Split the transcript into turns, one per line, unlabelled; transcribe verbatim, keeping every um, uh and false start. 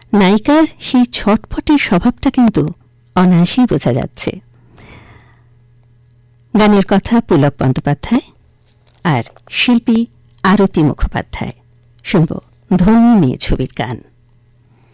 নায়িকার সেই ছটফটের স্বভাবটা কিন্তু অনায়াসেই বোঝা যাচ্ছে। গানের কথা পুলক বন্দ্যোপাধ্যায় আর শিল্পী আরতি মুখোপাধ্যায়। শুনব ধন্য মেয়ে ছবির গান।